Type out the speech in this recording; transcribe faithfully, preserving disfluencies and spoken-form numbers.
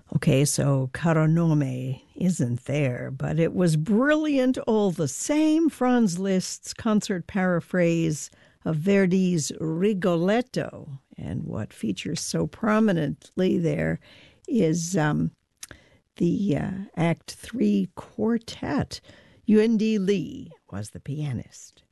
Okay, so Caro Nome isn't there, but it was brilliant all the same. Franz Liszt's concert paraphrase of Verdi's Rigoletto. And what features so prominently there is um, the uh, Act Three quartet. Yuan Di Lee was the pianist.